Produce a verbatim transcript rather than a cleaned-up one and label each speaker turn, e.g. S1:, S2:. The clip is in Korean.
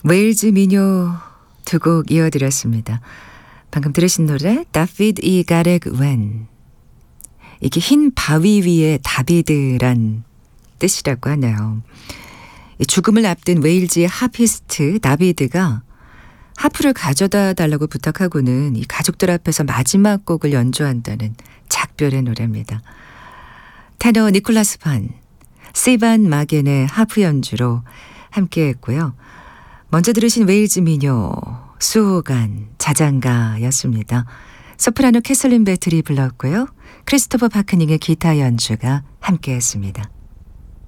S1: 웨일즈 민요 두 곡 이어드렸습니다. 방금 들으신 노래 다비드 이 가렉 웬. 이게 흰 바위 위에 다비드란 뜻이라고 하네요. 죽음을 앞둔 웨일즈의 하피스트 다비드가 하프를 가져다 달라고 부탁하고는 이 가족들 앞에서 마지막 곡을 연주한다는 작별의 노래입니다. 테너 니콜라스 반, 시반 마겐의 하프 연주로 함께했고요. 먼저 들으신 웨일즈 민요 수호간 자장가였습니다. 소프라노 캐슬린 베틀이 불렀고요. 크리스토퍼 파크닝의 기타 연주가 함께했습니다.